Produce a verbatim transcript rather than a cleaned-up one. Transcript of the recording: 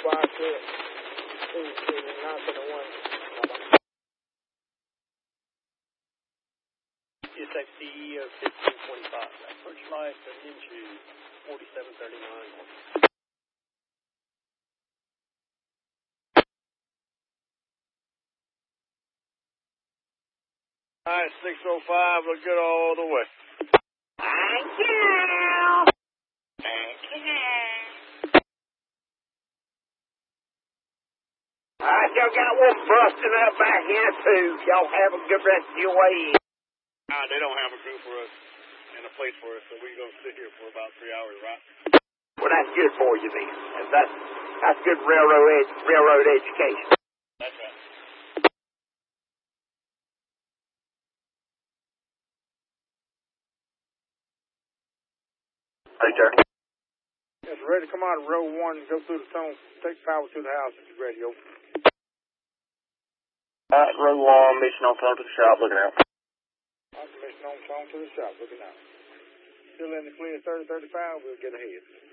five clear. Two, two, nine, seven, one. U S X D E of fifteen twenty-five. First light of into forty-seven thirty-nine. Alright, six oh five, look good all the way. Thank you. Thank you. I still got one busting up back here, too. Y'all have a good rest of your way. Ah, they don't have a crew for us and a place for us, so we're going to sit here for about three hours, right? Well, that's good for you, then. That's, that's good railroad ed railroad education. That's right. Hey, sir. Yes, ready to come out of row one and go through the tunnel. Take power to the house if you're ready, yo. Alright, row one, mission on tunnel to the shop, looking out. Mission on tunnel to the shop, looking out. Still in the clear, thirty thirty-five, we'll get ahead.